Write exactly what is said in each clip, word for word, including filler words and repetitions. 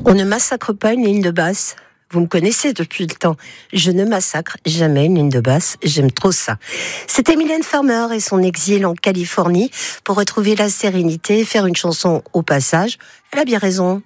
On ne massacre pas une ligne de basse. Vous me connaissez depuis le temps. Je ne massacre jamais une ligne de basse. J'aime trop ça. C'était Mylène Farmer et son exil en Californie pour retrouver la sérénité et faire une chanson au passage. Elle a bien raison.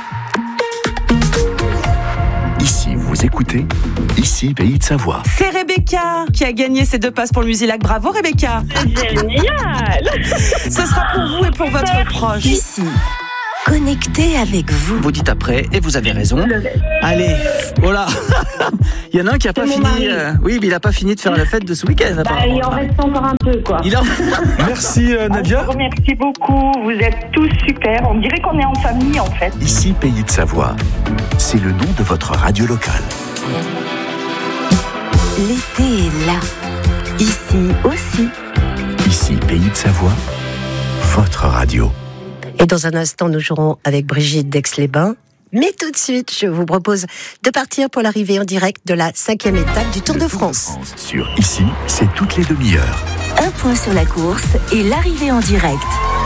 Ici, vous écoutez, ici, Pays de Savoie. C'est Rebecca qui a gagné ses deux passes pour le Musilac. Bravo Rebecca. Génial. Ce sera pour vous et pour votre proche. Ici, connecté avec vous. Vous dites après, et vous avez raison. Allez, voilà. Il y en a un qui n'a pas fini. Euh, oui, mais il n'a pas fini de faire la fête de ce week-end. Bah, il en reste encore un peu, quoi. Il en... Merci euh, Nadia. Je vous remercie beaucoup. Vous êtes tous super. On dirait qu'on est en famille, en fait. Ici, Pays de Savoie. C'est le nom de votre radio locale. L'été est là. Ici aussi. Ici, Pays de Savoie. Votre radio. Et dans un instant, nous jouerons avec Brigitte d'Aix-les-Bains. Mais tout de suite, je vous propose de partir pour l'arrivée en direct de la cinquième étape du Tour de France. Sur Ici, c'est toutes les demi-heures. Un point sur la course et l'arrivée en direct.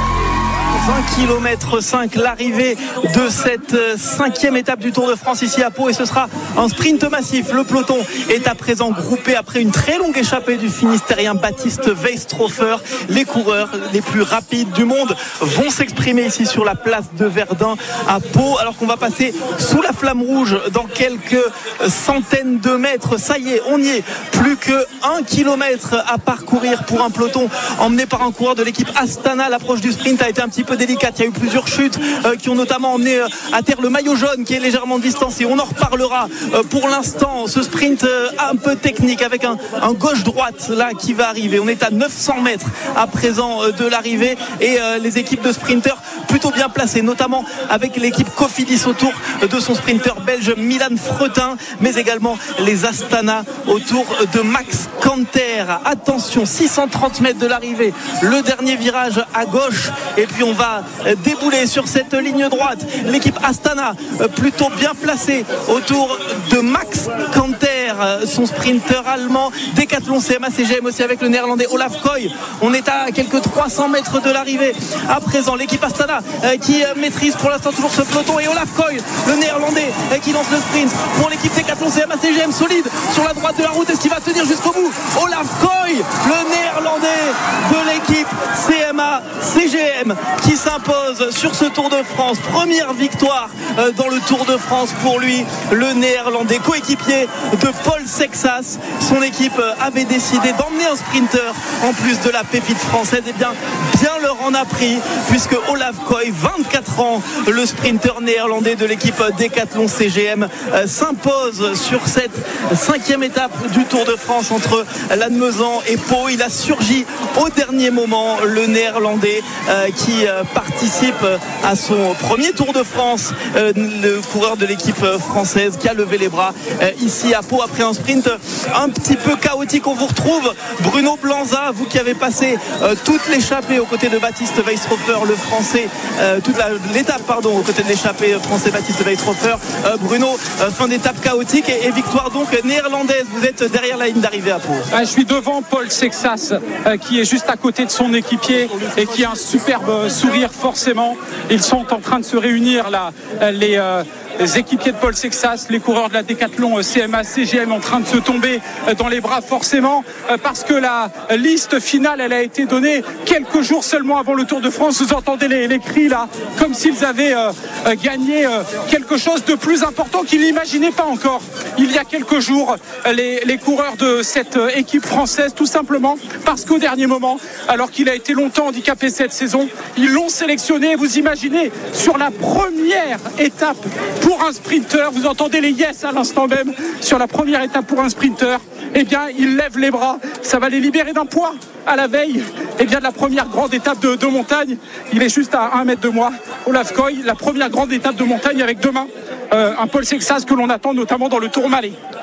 vingt kilomètres cinq, l'arrivée de cette cinquième étape du Tour de France ici à Pau, et ce sera un sprint massif. Le peloton est à présent groupé après une très longue échappée du Finistérien Baptiste Weistrofer. Les coureurs les plus rapides du monde vont s'exprimer ici sur la place de Verdun à Pau, alors qu'on va passer sous la flamme rouge dans quelques centaines de mètres. Ça y est, on y est. Plus que un kilomètre à parcourir pour un peloton emmené par un coureur de l'équipe Astana. L'approche du sprint a été un petit peu délicate. Il y a eu plusieurs chutes euh, qui ont notamment emmené euh, à terre le maillot jaune qui est légèrement distancé. On en reparlera. Euh, pour l'instant, ce sprint euh, un peu technique avec un, un gauche-droite là qui va arriver. On est à neuf cents mètres à présent euh, de l'arrivée, et euh, les équipes de sprinteurs plutôt bien placées, notamment avec l'équipe Cofidis autour de son sprinter belge Milan Fretin, mais également les Astana autour de Max Kanter. Attention, six cent trente mètres de l'arrivée, le dernier virage à gauche, et puis on va débouler sur cette ligne droite. L'équipe Astana plutôt bien placée autour de Max Kanter, son sprinter allemand. Décathlon C M A C G M aussi avec le néerlandais Olaf Koy. On est à quelques trois cents mètres de l'arrivée. À présent, l'équipe Astana qui maîtrise pour l'instant toujours ce peloton, et Olaf Koy, le néerlandais, qui lance le sprint pour l'équipe Décathlon C M A C G M, solide sur la droite de la route. Est-ce qu'il va tenir jusqu'au bout? Olaf Koy, le néerlandais de l'équipe C M A C G M, qui s'impose sur ce Tour de France. Première victoire dans le Tour de France pour lui, le néerlandais, coéquipier de Paul Sexas. Son équipe avait décidé d'emmener un sprinter en plus de la pépite française. Et bien, bien leur en a pris, puisque Olaf Koy, vingt-quatre ans, le sprinter néerlandais de l'équipe Décathlon C G M, s'impose sur cette cinquième étape du Tour de France entre Lannemezan et Pau. Il a surgi au dernier moment, le néerlandais euh, qui euh, participe à son premier Tour de France, euh, le coureur de l'équipe française qui a levé les bras euh, ici à Pau après un sprint un petit peu chaotique. On vous retrouve Bruno Blanza, vous qui avez passé euh, toute l'échappée aux côtés de Baptiste Weistrofer, le français, euh, toute la, l'étape pardon aux côtés de l'échappée français Baptiste Weistrofer. euh, Bruno, euh, fin d'étape chaotique et, et victoire donc néerlandaise. Vous êtes derrière la ligne d'arrivée à Pau. Ah, je suis devant Paul Sexas euh, qui est juste à côté de son équipier et qui a un superbe sourire forcément. Ils sont en train de se réunir là, les, euh, les équipiers de Paul Sexas, les coureurs de la Décathlon C M A C G M en train de se tomber dans les bras forcément, parce que la liste finale elle a été donnée quelques jours seulement avant le Tour de France. Vous entendez les, les cris là, comme s'ils avaient euh, gagné euh, quelque chose de plus important qu'ils n'imaginaient pas encore il y a quelques jours, les, les coureurs de cette équipe française, tout simplement parce qu'au dernier moment, alors qu'il a été longtemps handicapé cette saison, ils l'ont sélectionné. Vous imaginez, sur la première étape pour un sprinter, vous entendez les yes à l'instant même, sur la première étape pour un sprinter, eh bien il lève les bras, ça va les libérer d'un poids à la veille eh bien, de la première grande étape de, de montagne. Il est juste à un mètre de moi, Olaf Koy, la première grande étape de montagne avec demain euh, un Paul Sexas que l'on attend notamment dans le Tourmalet.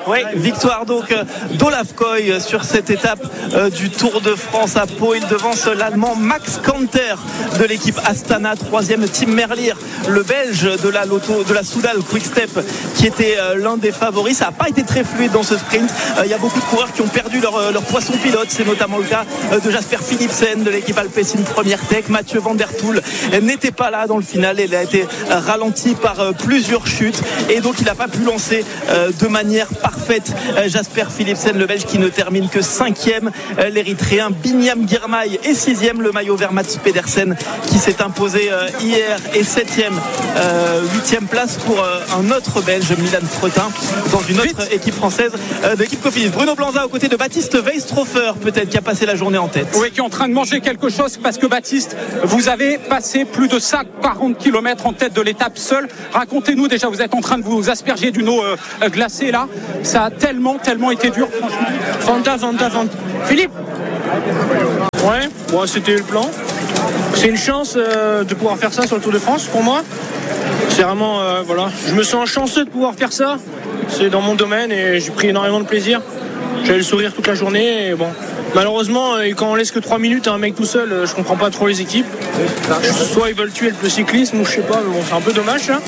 Oui, victoire donc d'Olaf Koy sur cette étape euh, du Tour de France à Pau. Il devance l'Allemand Max Kanter de l'équipe Astana, troisième Tim Merlier, le Belge de la Lotto, de la Soudal Quick-Step, qui était euh, l'un des favoris. Ça n'a pas été très fluide dans ce sprint. Il euh, y a beaucoup de coureurs qui ont perdu leur, leur poisson pilote. C'est notamment le cas euh, de Jasper Philipsen de l'équipe Alpecin Première Tech. Mathieu Van Der Poel n'était pas là dans le final. Il a été euh, ralenti par euh, plusieurs chutes et donc il n'a pas pu lancer euh, de manière parfaite euh, Jasper Philipsen, le Belge, qui ne termine que cinquième. Euh, L'Érythréen Binyam Girmay est sixième. Le maillot vert Mats Pedersen qui s'est imposé euh, hier est septième. Euh, huitième place pour euh, un autre Belge, Milan Fretin, dans une autre Vite. équipe française euh, de l'équipe Cofidis. Bruno Blanza aux côtés de Baptiste Weistrofer, peut-être, qui a passé la journée en tête. Oui, qui est en train de manger quelque chose, parce que Baptiste, vous avez passé plus de cent quarante kilomètres en tête de l'étape seul. Racontez-nous, déjà, vous êtes en train de vous asperger d'une eau euh, glacée là. Ça a tellement, tellement été dur, franchement. Fanta, Fanta, Fanta. Philippe. Ouais, bon, c'était le plan. C'est une chance euh, de pouvoir faire ça sur le Tour de France pour moi. C'est vraiment, euh, voilà, je me sens chanceux de pouvoir faire ça. C'est dans mon domaine et j'ai pris énormément de plaisir. J'avais le sourire toute la journée et bon. Malheureusement, quand on laisse que trois minutes à un mec tout seul, je comprends pas trop les équipes. Soit ils veulent tuer le cyclisme ou je sais pas, mais bon, c'est un peu dommage là.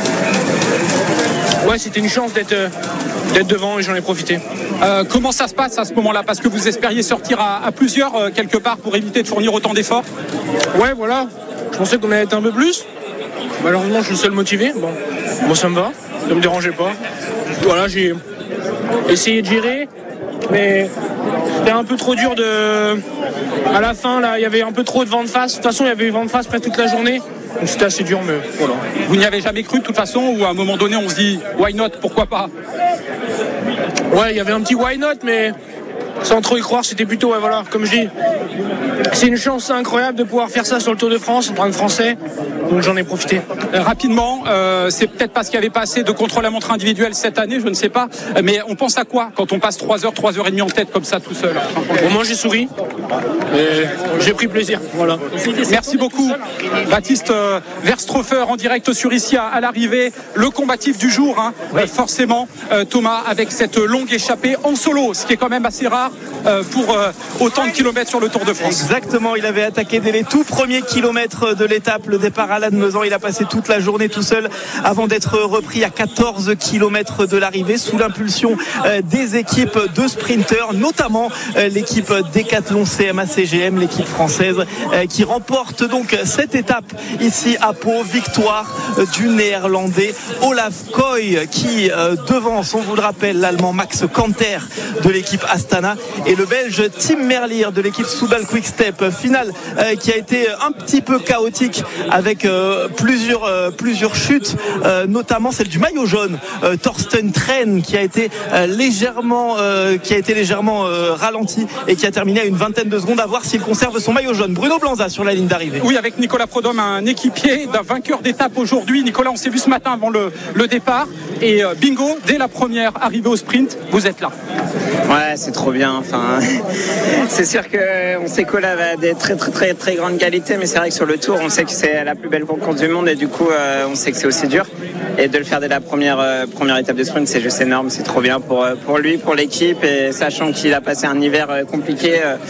Ouais, c'était une chance d'être, d'être devant et j'en ai profité. Euh, comment ça se passe à ce moment-là? Parce que vous espériez sortir à, à plusieurs euh, quelque part pour éviter de fournir autant d'efforts. Ouais, voilà. Je pensais qu'on allait être un peu plus. Malheureusement, je suis le seul motivé. Bon, moi ça me va, ça me dérangeait pas. Voilà, j'ai essayé de gérer, mais c'était un peu trop dur de. À la fin, là, il y avait un peu trop de vent de face. De toute façon, il y avait eu vent de face près toute la journée. Donc c'était assez dur, mais voilà. Vous n'y avez jamais cru de toute façon, ou à un moment donné, on se dit why not, pourquoi pas? Ouais, il y avait un petit why not, mais sans trop y croire, c'était plutôt, ouais, voilà, comme je dis, c'est une chance incroyable de pouvoir faire ça sur le Tour de France en tant que Français, donc j'en ai profité. Euh, rapidement, euh, c'est peut-être parce qu'il n'y avait pas assez de contre-la-montre individuelle cette année, je ne sais pas, mais on pense à quoi quand on passe trois heures, trois heures trente en tête comme ça tout seul? Bon, moi j'ai souri, et j'ai pris plaisir, voilà. Merci beaucoup, Baptiste euh, Weistrofer en direct sur ici à, à l'arrivée, le combatif du jour, hein, oui. euh, forcément, euh, Thomas, avec cette longue échappée en solo, ce qui est quand même assez rare euh, pour euh, autant de kilomètres sur le Tour de France. Exactement, il avait attaqué dès les tout premiers kilomètres de l'étape, le départ à Lannemezan. Il a passé toute la journée tout seul avant d'être repris à quatorze kilomètres de l'arrivée sous l'impulsion euh, des équipes de sprinteurs, notamment euh, l'équipe Decathlon C M A C G M, l'équipe française euh, qui remporte donc cette étape ici à Pau. Victoire euh, du néerlandais Olaf Koy qui euh, devance, on vous le rappelle, l'allemand Max Kanter de l'équipe Astana et le belge Tim Merlier de l'équipe Soudal Quick-Step. Finale euh, qui a été un petit peu chaotique avec euh, plusieurs, euh, plusieurs chutes, euh, notamment celle du maillot jaune, euh, Thorsten Tren, qui a été euh, légèrement, euh, qui a été légèrement euh, ralenti et qui a terminé à une vingtaine de secondes. À voir s'il conserve son maillot jaune. Bruno Blanza sur la ligne d'arrivée. Oui, avec Nicolas Prodhomme, un équipier d'un vainqueur d'étape aujourd'hui. Nicolas, on s'est vu ce matin avant le, le départ et euh, bingo, dès la première arrivée au sprint, vous êtes là. Ouais, c'est trop bien. Enfin, c'est sûr qu'on sait qu'Olaf a des très très très très grandes qualités, mais c'est vrai que sur le Tour, on sait que c'est la plus belle course du monde et du coup, euh, on sait que c'est aussi dur. Et de le faire dès la première euh, première étape de sprint, c'est juste énorme. C'est trop bien pour pour lui, pour l'équipe, et sachant qu'il a passé un hiver euh, compliqué, euh,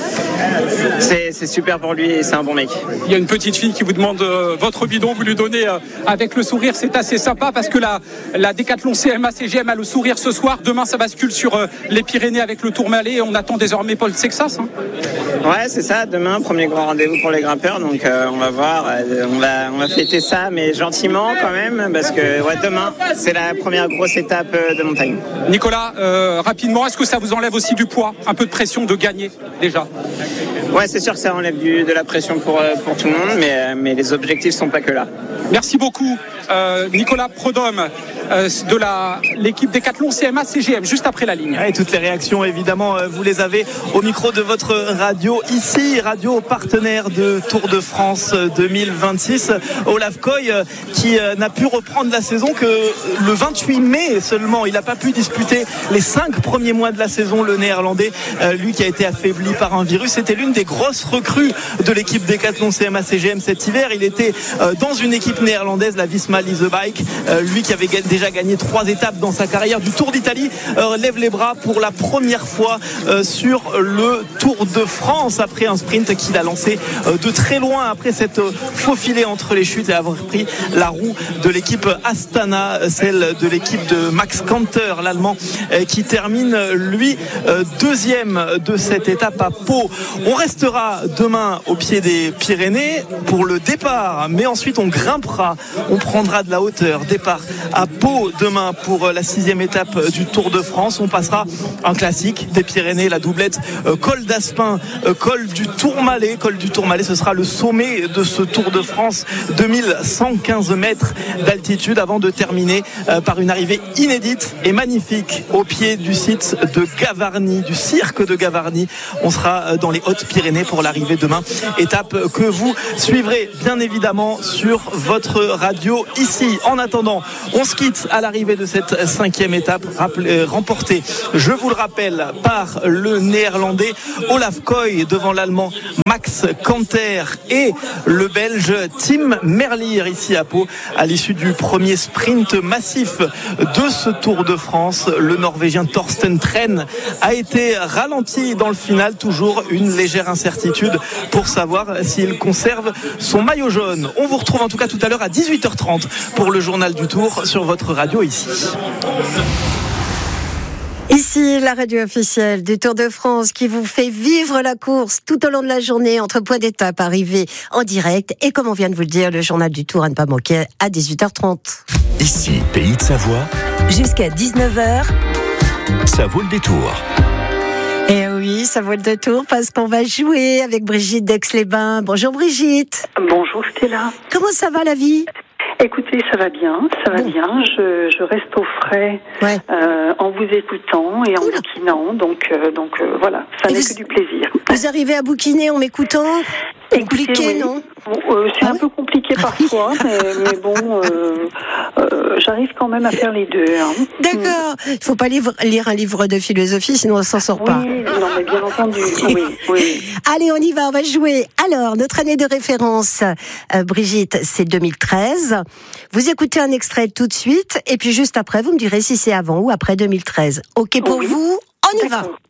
c'est c'est super pour lui et c'est un bon mec. Il y a une petite fille qui vous demande euh, votre bidon, vous lui donnez euh, avec le sourire. C'est assez sympa parce que la la Decathlon C M A C G M a le sourire ce soir. Demain, ça bascule sur euh, les Pyrénées avec le Tourmalet et on attend désormais Paul Sexas. Hein. Ouais, c'est ça. Demain, premier grand rendez-vous pour les grimpeurs, donc euh, on va voir. Euh, on va on va fêter ça, mais gentiment quand même, parce que ouais, demain, c'est la première grosse étape de montagne. Nicolas, euh, rapidement, est-ce que ça vous enlève aussi du poids, un peu de pression de gagner déjà? Ouais, c'est sûr que ça enlève du, de la pression pour, pour tout le monde, mais, mais les objectifs sont pas que là. Merci beaucoup, euh, Nicolas Prodhomme euh, de la, l'équipe Decathlon C M A C G M, juste après la ligne. Et toutes les réactions, évidemment, vous les avez au micro de votre radio ici, radio partenaire de Tour de France deux mille vingt-six. Olaf Koy qui n'a pu reprendre la saison que le vingt-huit mai seulement. Il n'a pas pu disputer les cinq premiers mois de la saison, le néerlandais, lui qui a été affaibli par un virus. C'était l'une des grosses recrues de l'équipe Decathlon C M A C G M cet hiver. Il était dans une équipe néerlandaise, la Visma Lease Bike, lui qui avait déjà déjà gagné trois étapes dans sa carrière du Tour d'Italie, euh, lève les bras pour la première fois euh, sur le Tour de France après un sprint qu'il a lancé euh, de très loin après cette euh, faufilée entre les chutes et avoir pris la roue de l'équipe Astana, celle de l'équipe de Max Kanter, l'Allemand, euh, qui termine lui euh, deuxième de cette étape à Pau. On restera demain au pied des Pyrénées pour le départ, mais ensuite on grimpera, on prendra de la hauteur. Départ à Pau demain pour la sixième étape du Tour de France. On passera un classique des Pyrénées, la doublette euh, col d'Aspin, euh, col du Tourmalet. Col du Tourmalet, ce sera le sommet de ce Tour de France, deux mille cent quinze mètres d'altitude, avant de terminer euh, par une arrivée inédite et magnifique au pied du site de Gavarnie, du cirque de Gavarnie. On sera dans les Hautes-Pyrénées pour l'arrivée demain, étape que vous suivrez bien évidemment sur votre radio ici. En attendant, on se quitte à l'arrivée de cette cinquième étape rappelé, remportée, je vous le rappelle, par le néerlandais Olaf Koy devant l'allemand Max Kanter et le belge Tim Merlier ici à Pau. À l'issue du premier sprint massif de ce Tour de France, le norvégien Thorsten Tren a été ralenti dans le final. Toujours une légère incertitude pour savoir s'il conserve son maillot jaune. On vous retrouve en tout cas tout à l'heure à dix-huit heures trente pour le journal du Tour sur votre radio ici. Ici, la radio officielle du Tour de France qui vous fait vivre la course tout au long de la journée entre points d'étape, arrivée en direct et, comme on vient de vous le dire, le journal du Tour à ne pas manquer à dix-huit heures trente. Ici, Pays de Savoie. Jusqu'à dix-neuf heures. Ça vaut le détour. Et oui, ça vaut le détour parce qu'on va jouer avec Brigitte d'Aix-les-Bains. Bonjour Brigitte. Bonjour Stella. Comment ça va la vie ? Écoutez, ça va bien, ça va bon. bien. Je, je reste au frais ouais. euh, en vous écoutant et en Oula. bouquinant. Donc, euh, donc euh, voilà, ça et n'est vous, que du plaisir. Vous arrivez à bouquiner en m'écoutant ? Compliqué, Écoutez, oui. non euh, C'est ah un oui peu compliqué ah parfois, oui. mais, mais bon, euh, euh, j'arrive quand même à faire les deux. Hein. D'accord. Il ne faut pas lire, lire un livre de philosophie, sinon on ne s'en sort oui, pas. Oui, non, mais bien entendu. Oui, oui. Allez, on y va, on va jouer. Alors, notre année de référence, euh, Brigitte, c'est deux mille treize. Vous écoutez un extrait tout de suite, et puis juste après, vous me direz si c'est avant ou après deux mille treize. OK pour oui. vous ? On y D'accord. va.